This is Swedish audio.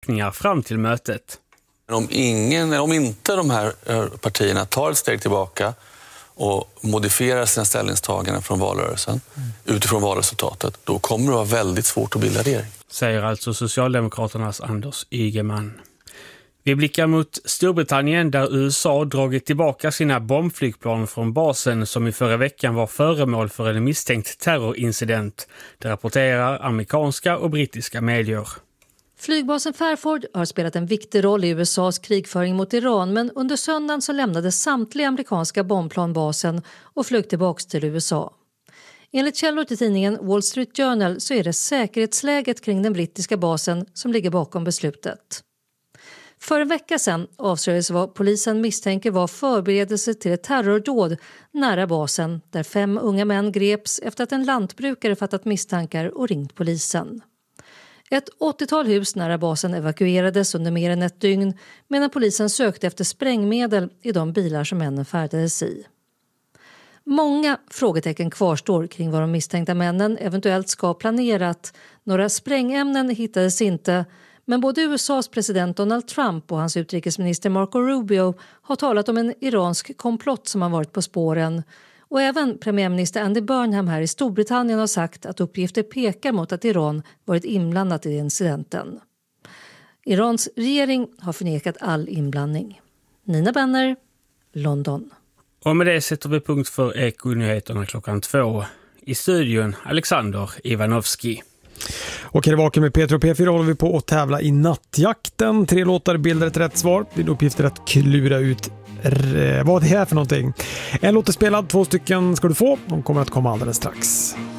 verkningar fram till mötet. Om inte de här partierna tar ett steg tillbaka och modifierar sina ställningstaganden från valrörelsen utifrån valresultatet, då kommer det vara väldigt svårt att bilda regering. Säger alltså Socialdemokraternas Anders Ygeman. Vi blickar mot Storbritannien där USA dragit tillbaka sina bombflygplan från basen som i förra veckan var föremål för en misstänkt terrorincident. Det rapporterar amerikanska och brittiska medier. Flygbasen Fairford har spelat en viktig roll i USAs krigföring mot Iran, men under söndagen så lämnade samtliga amerikanska bombplan basen och flög tillbaka till USA. Enligt källor till tidningen Wall Street Journal så är det säkerhetsläget kring den brittiska basen som ligger bakom beslutet. För en vecka sedan avslöjades vad polisen misstänker var förberedelse till ett terrordåd nära basen där 5 unga män greps efter att en lantbrukare fattat misstankar och ringt polisen. Ett 80-tal hus nära basen evakuerades under mer än ett dygn medan polisen sökte efter sprängmedel i de bilar som männen färdades i. Många frågetecken kvarstår kring vad de misstänkta männen eventuellt ska ha planerat. Några sprängämnen hittades inte, men både USAs president Donald Trump och hans utrikesminister Marco Rubio har talat om en iransk komplott som har varit på spåren. Och även premiärminister Andy Burnham här i Storbritannien har sagt att uppgifter pekar mot att Iran varit inblandat i incidenten. Irans regering har förnekat all inblandning. Nina Benner, London. Och med det sätter vi punkt för Eko-nyheterna 2:00. I studion Alexander Ivanovski. Och här vaken med Peter och P4 håller vi på att tävla i nattjakten. 3 låtar bildar ett rätt svar. Din uppgift är att klura ut vad det är för någonting. En låt är spelad, 2 stycken ska du få. De kommer att komma alldeles strax.